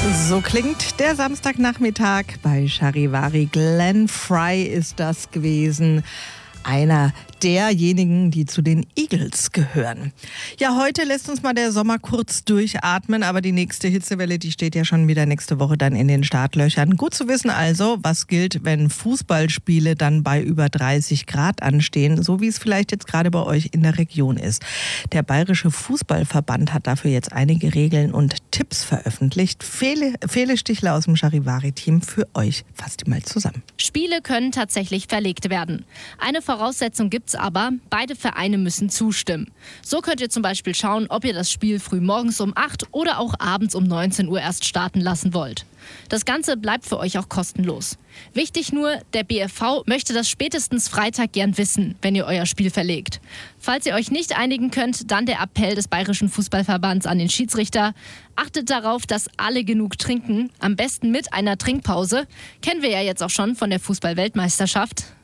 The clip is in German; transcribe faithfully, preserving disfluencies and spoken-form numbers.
So klingt der Samstagnachmittag bei Charivari. Glenn Frey ist das gewesen. Einer derjenigen, die zu den Eagles gehören. Ja, heute lässt uns mal der Sommer kurz durchatmen, aber die nächste Hitzewelle, die steht ja schon wieder nächste Woche dann in den Startlöchern. Gut zu wissen also, was gilt, wenn Fußballspiele dann bei über dreißig Grad anstehen, so wie es vielleicht jetzt gerade bei euch in der Region ist. Der Bayerische Fußballverband hat dafür jetzt einige Regeln und Tipps veröffentlicht. Fele, Fele Stichler aus dem Charivari-Team für euch fasst die mal zusammen. Spiele können tatsächlich verlegt werden. Eine Voraussetzung gibt's aber, beide Vereine müssen zustimmen. So könnt ihr zum Beispiel schauen, ob ihr das Spiel früh morgens um acht oder auch abends um neunzehn Uhr erst starten lassen wollt. Das Ganze bleibt für euch auch kostenlos. Wichtig nur, der B F V möchte das spätestens Freitag gern wissen, wenn ihr euer Spiel verlegt. Falls ihr euch nicht einigen könnt, dann der Appell des Bayerischen Fußballverbands an den Schiedsrichter. Achtet darauf, dass alle genug trinken, am besten mit einer Trinkpause. Kennen wir ja jetzt auch schon von der Fußball-Weltmeisterschaft.